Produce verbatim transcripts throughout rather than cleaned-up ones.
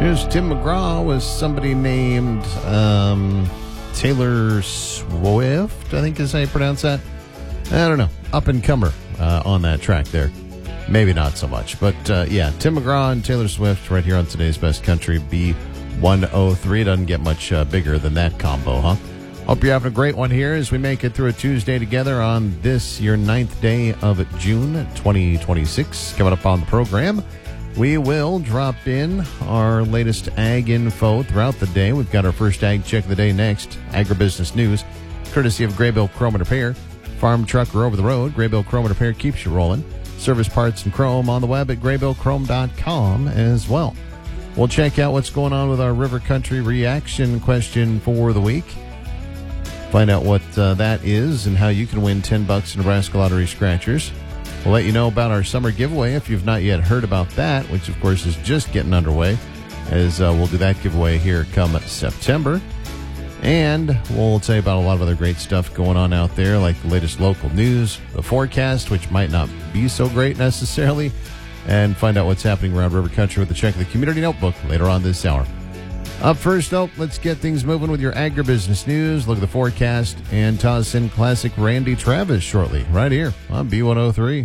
Here's Tim McGraw with somebody named um, Taylor Swift, I think is how you pronounce that. I don't know. Up and comer uh, on that track there. Maybe not so much. But, uh, yeah, Tim McGraw and Taylor Swift right here on today's Best Country B one oh three. Doesn't get much uh, bigger than that combo, huh? Hope you're having a great one here as we make it through a Tuesday together on this, your ninth day of June twenty twenty-six. Coming up on the program, we will drop in our latest ag info throughout the day. We've got our first ag check of the day next. Agribusiness news, courtesy of Graybill Chrome and Repair. Farm trucker over the road. Graybill Chrome and Repair keeps you rolling. Service parts and chrome on the web at graybill chrome dot com as well. We'll check out what's going on with our River Country reaction question for the week. Find out what uh, that is and how you can win ten bucks in Nebraska Lottery Scratchers. We'll let you know about our summer giveaway if you've not yet heard about that, which of course is just getting underway, as uh, we'll do that giveaway here come September. And we'll tell you about a lot of other great stuff going on out there, like the latest local news, the forecast, which might not be so great necessarily, and find out what's happening around River Country with a check of the Community Notebook later on this hour. Up first, though, let's get things moving with your agribusiness news, look at the forecast, and toss in classic Randy Travis shortly, right here on B one oh three.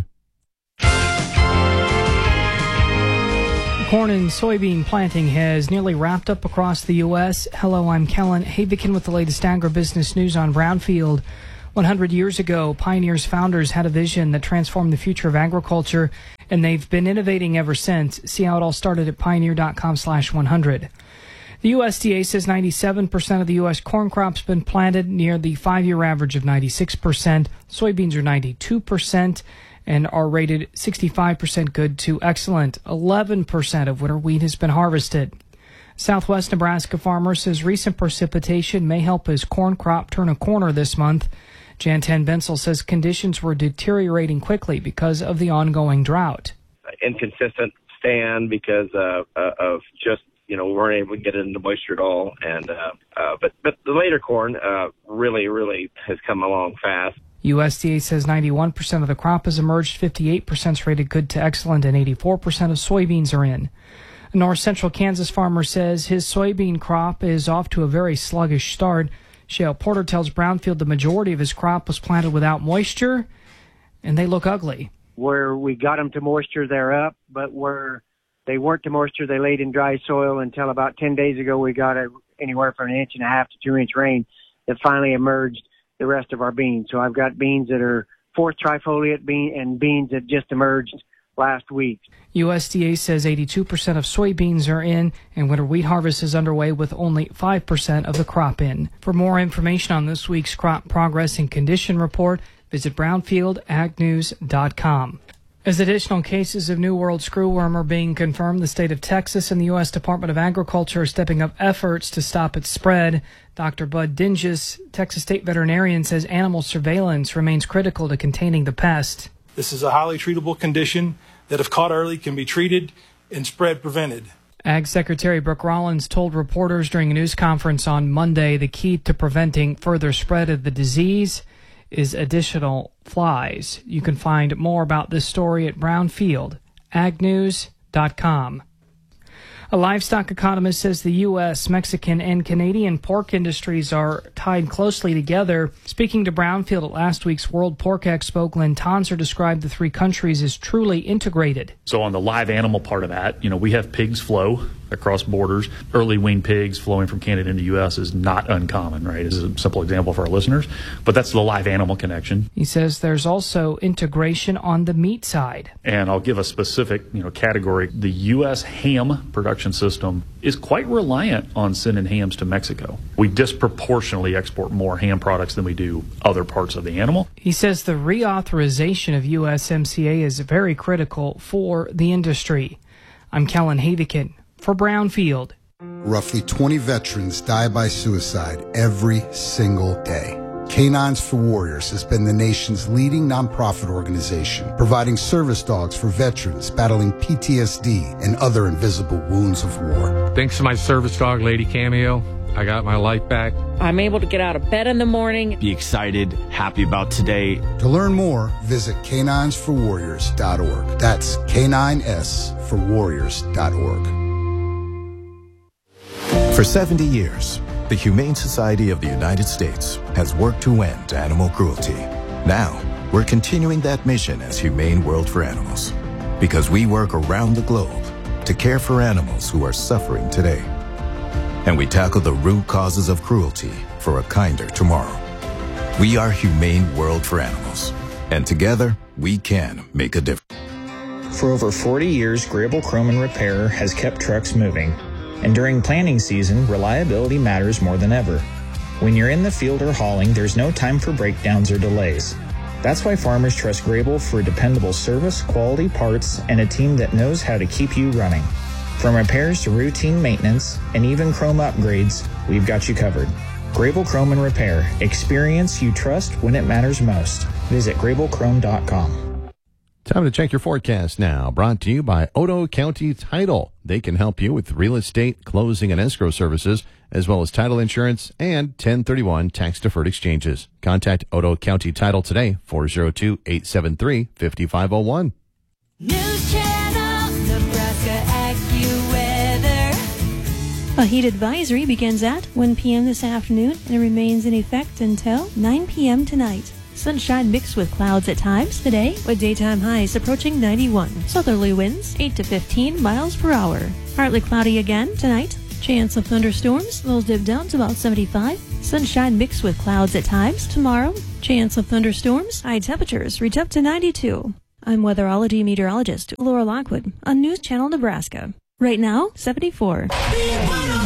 Corn and soybean planting has nearly wrapped up across the U S. Hello, I'm Kellen Havikin with the latest agribusiness news on Brownfield. one hundred years ago, Pioneer's founders had a vision that transformed the future of agriculture, and they've been innovating ever since. See how it all started at pioneer.com slash 100. The U S D A says ninety-seven percent of the U S corn crop's been planted, near the five-year average of ninety-six percent. Soybeans are ninety-two percent and are rated sixty-five percent good to excellent. eleven percent of winter wheat has been harvested. Southwest Nebraska farmer says recent precipitation may help his corn crop turn a corner this month. Jantan Bensel says conditions were deteriorating quickly because of the ongoing drought. Inconsistent stand because uh, uh, of just You know, we weren't able to get into moisture at all, and uh, uh, but but the later corn uh, really, really has come along fast. U S D A says ninety-one percent of the crop has emerged, fifty-eight percent is rated good to excellent, and eighty-four percent of soybeans are in. A North Central Kansas farmer says his soybean crop is off to a very sluggish start. Shale Porter tells Brownfield the majority of his crop was planted without moisture, and they look ugly. Where we got them to moisture, they're up, but where they weren't to moisture, they laid in dry soil until about ten days ago. We got a, anywhere from an inch and a half to two inch rain that finally emerged the rest of our beans. So I've got beans that are fourth trifoliate bean and beans that just emerged last week. U S D A says eighty-two percent of soybeans are in, and winter wheat harvest is underway with only five percent of the crop in. For more information on this week's crop progress and condition report, visit brownfield ag news dot com. As additional cases of New World screwworm are being confirmed, the state of Texas and the U S Department of Agriculture are stepping up efforts to stop its spread. Doctor Bud Dinges, Texas state veterinarian, says animal surveillance remains critical to containing the pest. This is a highly treatable condition that, if caught early, can be treated and spread prevented. Ag Secretary Brooke Rollins told reporters during a news conference on Monday the key to preventing further spread of the disease is additional flies. You can find more about this story at brownfield ag news dot com. A livestock economist says the U S, Mexican, and Canadian pork industries are tied closely together. Speaking to Brownfield at last week's World Pork Expo, Glenn Tonser described the three countries as truly integrated. So on the live animal part of that, you know, we have pigs flow across borders. Early weaned pigs flowing from Canada into the U S is not uncommon, right? This is a simple example for our listeners, but that's the live animal connection. He says there's also integration on the meat side. And I'll give a specific, you know, category. The U S ham production system is quite reliant on sending hams to Mexico. We disproportionately export more ham products than we do other parts of the animal. He says the reauthorization of U S M C A is very critical for the industry. I'm Kellen Havikin for Brownfield. Roughly twenty veterans die by suicide every single day. Canines for Warriors has been the nation's leading nonprofit organization, providing service dogs for veterans battling P T S D and other invisible wounds of war. Thanks to my service dog, Lady Cameo, I got my life back. I'm able to get out of bed in the morning. Be excited, happy about today. To learn more, visit canines for warriors dot org. That's K nine S for warriors dot org. For seventy years, the Humane Society of the United States has worked to end animal cruelty. Now, we're continuing that mission as Humane World for Animals, because we work around the globe to care for animals who are suffering today. And we tackle the root causes of cruelty for a kinder tomorrow. We are Humane World for Animals, and together, we can make a difference. For over forty years, Grable Croman Repair has kept trucks moving. And during planting season, reliability matters more than ever. When you're in the field or hauling, there's no time for breakdowns or delays. That's why farmers trust Grable for dependable service, quality parts, and a team that knows how to keep you running. From repairs to routine maintenance, and even chrome upgrades, we've got you covered. Grable Croman Repair. Experience you trust when it matters most. Visit grable chrome dot com. Time to check your forecast now. Brought to you by Otoe County Title. They can help you with real estate, closing, and escrow services, as well as title insurance and ten thirty-one tax-deferred exchanges. Contact Otoe County Title today, four oh two, eight seven three, five five oh one. News Channel, Nebraska AccuWeather. A heat advisory begins at one p.m. this afternoon and remains in effect until nine p.m. tonight. Sunshine mixed with clouds at times today, with daytime highs approaching ninety-one. Southerly winds eight to fifteen miles per hour. Partly cloudy again tonight. Chance of thunderstorms, lows dip down to about seventy-five. Sunshine mixed with clouds at times tomorrow. Chance of thunderstorms, high temperatures reach up to ninety-two. I'm weatherology meteorologist Laura Lockwood on News Channel Nebraska. Right now, seventy-four.